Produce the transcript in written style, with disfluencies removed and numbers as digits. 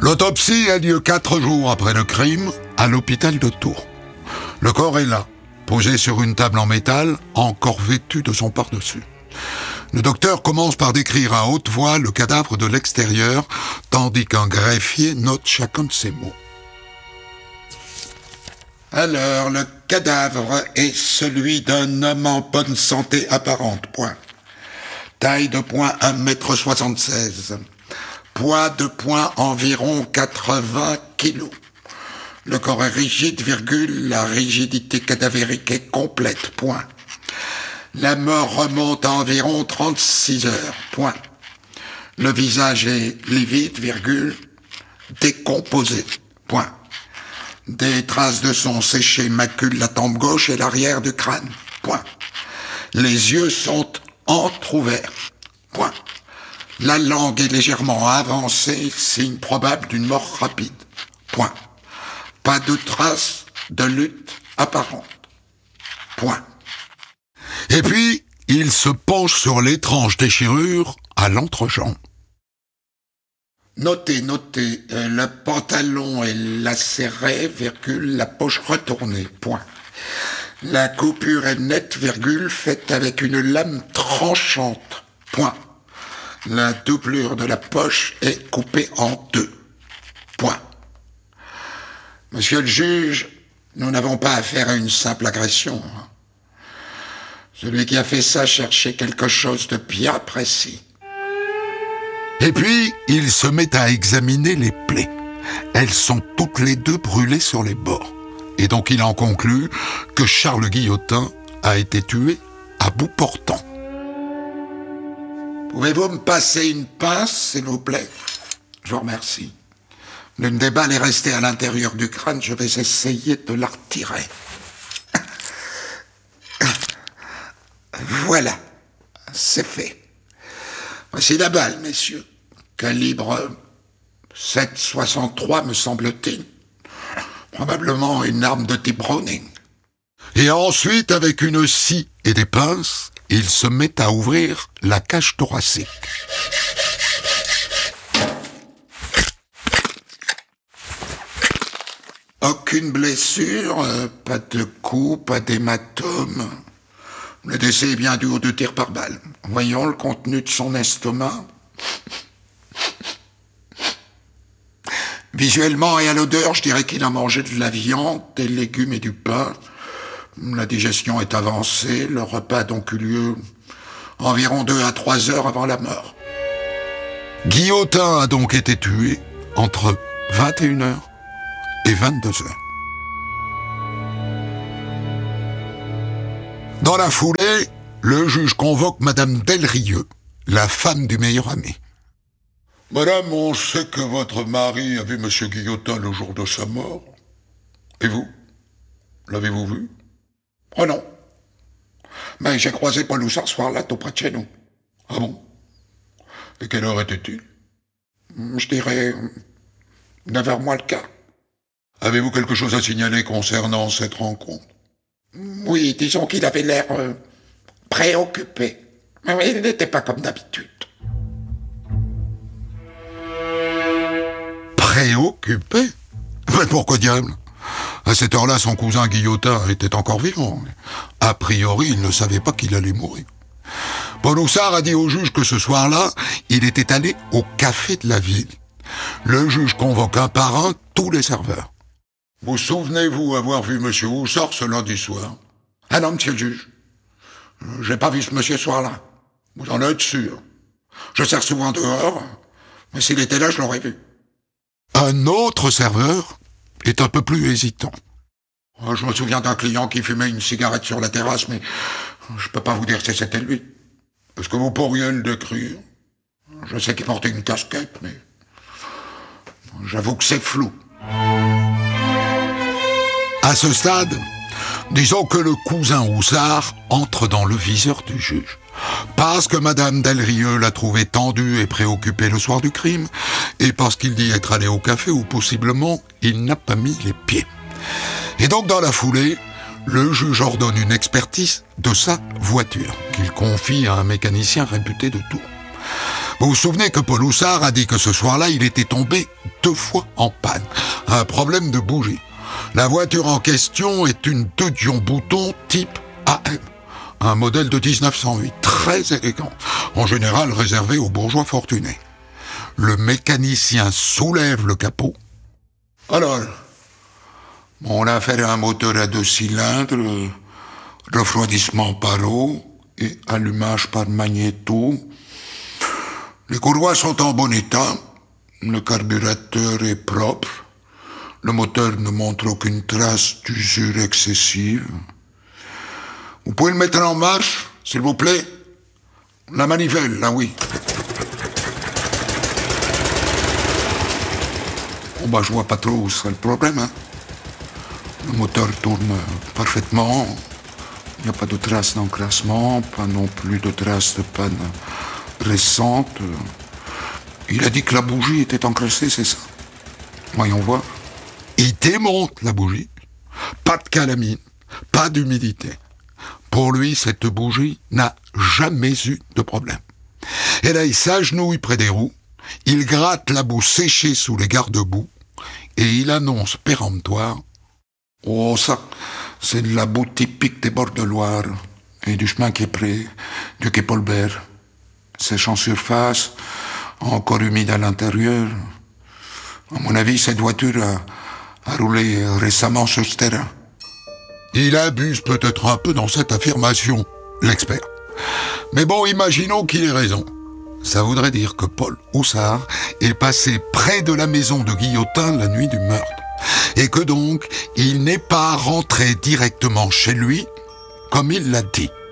L'autopsie a lieu 4 jours après le crime à l'hôpital de Tours. Le corps est là, posé sur une table en métal, encore vêtu de son par-dessus. Le docteur commence par décrire à haute voix le cadavre de l'extérieur, tandis qu'un greffier note chacun de ses mots. Alors, le cadavre est celui d'un homme en bonne santé apparente, point. Taille de point 1,76 m. Poids de point environ 80 kg. Le corps est rigide, la rigidité cadavérique est complète, point. La mort remonte à environ 36 heures, point. Le visage est livide, décomposé, point. Des traces de sang séché maculent la tempe gauche et l'arrière du crâne, point. Les yeux sont entr'ouverts, point. La langue est légèrement avancée, signe probable d'une mort rapide, point. Pas de traces de lutte apparente, point. Et puis, il se penche sur l'étrange déchirure à l'entrejambe. Notez, le pantalon est lacéré, la poche retournée, point. La coupure est nette, faite avec une lame tranchante, point. La doublure de la poche est coupée en 2, point. Monsieur le juge, nous n'avons pas affaire à une simple agression. Celui qui a fait ça cherchait quelque chose de bien précis. Et puis, il se met à examiner les plaies. Elles sont toutes les deux brûlées sur les bords. Et donc il en conclut que Charles Guillotin a été tué à bout portant. Pouvez-vous me passer une pince, s'il vous plaît? Je vous remercie. L'une des balles est restée à l'intérieur du crâne, je vais essayer de la retirer. Voilà, c'est fait. Voici la balle, messieurs. Calibre 7,63, me semble-t-il. Probablement une arme de type Browning. Et ensuite, avec une scie et des pinces, il se met à ouvrir la cage thoracique. Aucune blessure, pas de coup, pas d'hématome. Le décès est bien dû aux 2 tirs par balle. Voyons le contenu de son estomac. Visuellement et à l'odeur, je dirais qu'il a mangé de la viande, des légumes et du pain. La digestion est avancée, le repas a donc eu lieu environ 2 à 3 heures avant la mort. Guillotin a donc été tué entre 21h et 22h. Dans la foulée, le juge convoque Madame Delrieux, la femme du meilleur ami. Madame, on sait que votre mari a vu Monsieur Guillotin le jour de sa mort. Et vous? L'avez-vous vu? Oh non. Mais j'ai croisé Paul Houssard ce soir-là, tout près de chez nous. Ah bon? Et quelle heure était-il? Je dirais 9h moins le quart. Avez-vous quelque chose à signaler concernant cette rencontre? Oui, disons qu'il avait l'air préoccupé. Mais il n'était pas comme d'habitude. Préoccupé? Mais pourquoi diable? À cette heure-là, son cousin Guillotin était encore vivant. A priori, il ne savait pas qu'il allait mourir. Paul Houssard a dit au juge que ce soir-là, il était allé au café de la ville. Le juge convoque un par un tous les serveurs. Vous souvenez-vous avoir vu Monsieur Houssard ce lundi soir? Ah non, monsieur le juge. J'ai pas vu ce monsieur ce soir-là. Vous en êtes sûr? Je sers souvent dehors, mais s'il était là, je l'aurais vu. Un autre serveur est un peu plus hésitant. Je me souviens d'un client qui fumait une cigarette sur la terrasse, mais je peux pas vous dire si c'était lui. Est-ce que vous pourriez le décrire? Je sais qu'il portait une casquette, mais j'avoue que c'est flou. À ce stade, disons que le cousin Houssard entre dans le viseur du juge. Parce que Madame Delrieux l'a trouvé tendu et préoccupé le soir du crime, et parce qu'il dit être allé au café où possiblement il n'a pas mis les pieds. Et donc dans la foulée, le juge ordonne une expertise de sa voiture, qu'il confie à un mécanicien réputé de Tours. Vous vous souvenez que Paul Houssard a dit que ce soir-là, il était tombé 2 fois en panne. Un problème de bougie. La voiture en question est une 2 Dion Bouton type AM. Un modèle de 1908, très élégant, en général réservé aux bourgeois fortunés. Le mécanicien soulève le capot. Alors, on a affaire à un moteur à 2 cylindres, refroidissement par eau et allumage par magnéto. Les courroies sont en bon état, le carburateur est propre, le moteur ne montre aucune trace d'usure excessive. Vous pouvez le mettre en marche, s'il vous plaît? La manivelle, là oui. Bon bah je vois pas trop où serait le problème, hein. Le moteur tourne parfaitement, il n'y a pas de traces d'encrassement, pas non plus de traces de panne récente. Il a dit que la bougie était encrassée, c'est ça? Voyons voir. Il démonte la bougie. Pas de calamine, pas d'humidité. Pour lui, cette bougie n'a jamais eu de problème. Et là, il s'agenouille près des roues, il gratte la boue séchée sous les garde-boue, et il annonce péremptoire: « Oh, ça, c'est de la boue typique des bords de Loire, et du chemin qui est près du quai Paulbert. Sèche en surface, encore humide à l'intérieur. À mon avis, cette voiture a roulé récemment sur ce terrain. » Il abuse peut-être un peu dans cette affirmation, l'expert. Mais bon, imaginons qu'il ait raison. Ça voudrait dire que Paul Houssard est passé près de la maison de Guillotin la nuit du meurtre. Et que donc, il n'est pas rentré directement chez lui, comme il l'a dit.